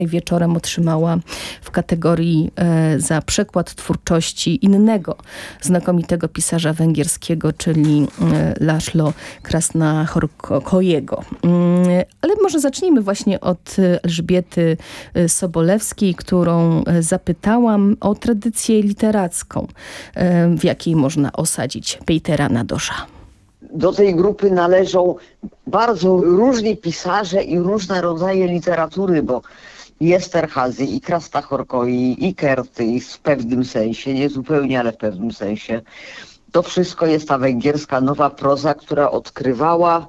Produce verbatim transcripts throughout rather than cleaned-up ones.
Wieczorem otrzymała w kategorii e, za przekład twórczości innego znakomitego pisarza węgierskiego, czyli e, László Krásna-Horszyego. E, ale może zacznijmy właśnie od Elżbiety Sobolewskiej, którą zapytałam o tradycję literacką, e, w jakiej można osadzić Pétera Nadosza. Do tej grupy należą bardzo różni pisarze i różne rodzaje literatury, bo i Esterházy, i Krásna-Horsky, i Kerty w pewnym sensie, nie zupełnie, ale w pewnym sensie. To wszystko jest ta węgierska nowa proza, która odkrywała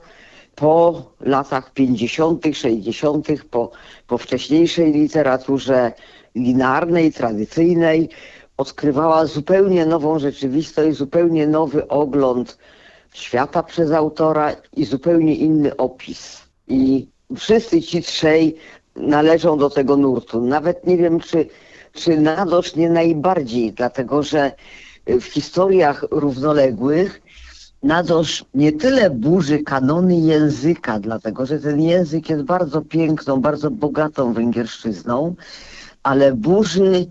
po latach pięćdziesiątych, sześćdziesiątych, po, po wcześniejszej literaturze linearnej, tradycyjnej, odkrywała zupełnie nową rzeczywistość, zupełnie nowy ogląd świata przez autora i zupełnie inny opis. I wszyscy ci trzej należą do tego nurtu. Nawet nie wiem, czy, czy Nadosz nie najbardziej, dlatego że w historiach równoległych Nadosz nie tyle burzy kanony języka, dlatego że ten język jest bardzo piękną, bardzo bogatą węgierszczyzną, ale burzy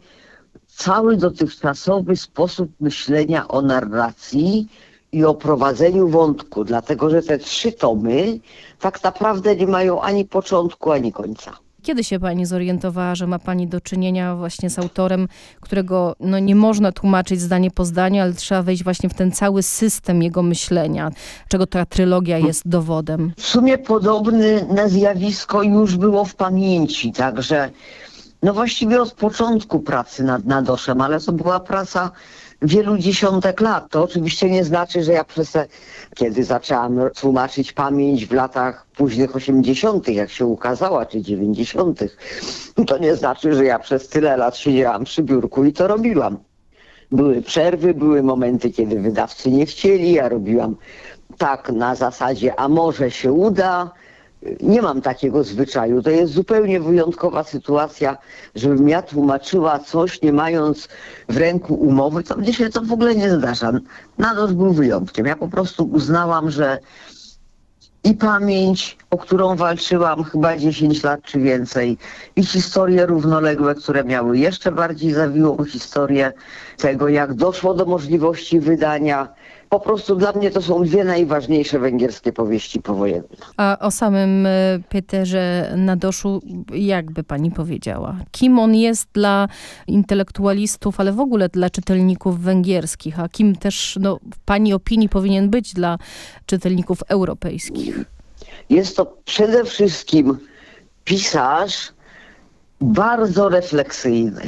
cały dotychczasowy sposób myślenia o narracji i o prowadzeniu wątku, dlatego że te trzy tomy tak naprawdę nie mają ani początku, ani końca. Kiedy się pani zorientowała, że ma pani do czynienia właśnie z autorem, którego no, nie można tłumaczyć zdanie po zdaniu, ale trzeba wejść właśnie w ten cały system jego myślenia, czego ta trylogia jest dowodem? W sumie podobne na zjawisko już było w pamięci, także no właściwie od początku pracy nad Nadoszem, ale to była praca wielu dziesiątek lat. To oczywiście nie znaczy, że ja przez te, kiedy zaczęłam tłumaczyć pamięć w latach późnych osiemdziesiątych, jak się ukazała, czy dziewięćdziesiątych, to nie znaczy, że ja przez tyle lat siedziałam przy biurku i to robiłam. Były przerwy, były momenty, kiedy wydawcy nie chcieli, ja robiłam tak na zasadzie, a może się uda. Nie mam takiego zwyczaju. To jest zupełnie wyjątkowa sytuacja, żebym ja tłumaczyła coś, nie mając w ręku umowy. To mnie się to w ogóle nie zdarza. Nadosz był wyjątkiem. Ja po prostu uznałam, że i pamięć, o którą walczyłam chyba dziesięć lat czy więcej, i historie równoległe, które miały jeszcze bardziej zawiłą historię tego, jak doszło do możliwości wydania. Po prostu dla mnie to są dwie najważniejsze węgierskie powieści powojenne. A o samym Péterze Nadoszu, jak by pani powiedziała? Kim on jest dla intelektualistów, ale w ogóle dla czytelników węgierskich? A kim też, no, w pani opinii powinien być dla czytelników europejskich? Jest to przede wszystkim pisarz bardzo refleksyjny.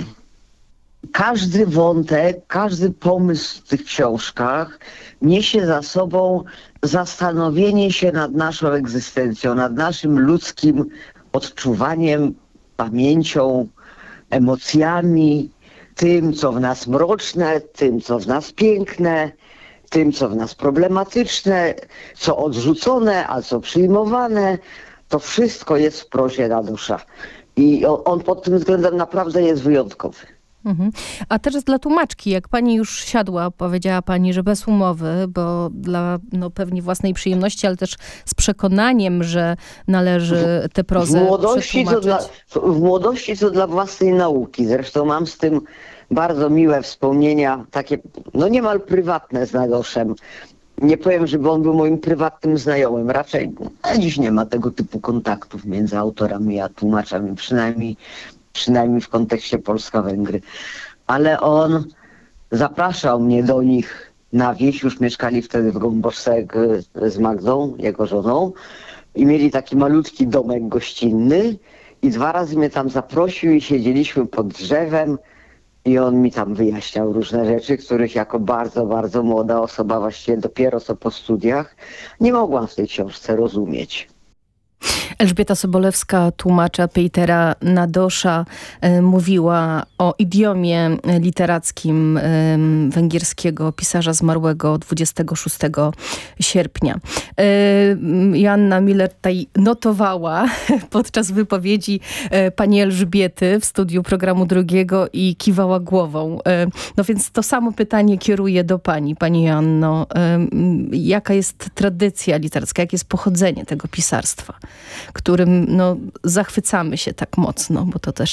Każdy wątek, każdy pomysł w tych książkach niesie za sobą zastanowienie się nad naszą egzystencją, nad naszym ludzkim odczuwaniem, pamięcią, emocjami, tym, co w nas mroczne, tym, co w nas piękne, tym, co w nas problematyczne, co odrzucone, a co przyjmowane. To wszystko jest w prozie Nadosza. I on, on pod tym względem naprawdę jest wyjątkowy. Mhm. A teraz dla tłumaczki, jak pani już siadła, powiedziała pani, że bez umowy, bo dla no, pewnie własnej przyjemności, ale też z przekonaniem, że należy tę prozę w młodości, to dla, w młodości to dla własnej nauki. Zresztą mam z tym bardzo miłe wspomnienia, takie no niemal prywatne z Nadoszem. Nie powiem, żeby on był moim prywatnym znajomym. Raczej a dziś nie ma tego typu kontaktów między autorami a tłumaczami, przynajmniej przynajmniej w kontekście Polska-Węgry. Ale on zapraszał mnie do nich na wieś, już mieszkali wtedy w Gąboszek z Magdą, jego żoną, i mieli taki malutki domek gościnny i dwa razy mnie tam zaprosił i siedzieliśmy pod drzewem i on mi tam wyjaśniał różne rzeczy, których jako bardzo, bardzo młoda osoba, właściwie dopiero co po studiach, nie mogłam w tej książce rozumieć. Elżbieta Sobolewska, tłumacza Pétera Nadosza, e, mówiła o idiomie literackim e, węgierskiego pisarza zmarłego dwudziestego szóstego sierpnia. E, Joanna Miller tutaj notowała podczas wypowiedzi e, pani Elżbiety w studiu programu drugiego i kiwała głową. E, no więc to samo pytanie kieruję do pani, pani Joanno. E, jaka jest tradycja literacka, jakie jest pochodzenie tego pisarstwa, którym no, zachwycamy się tak mocno, bo to też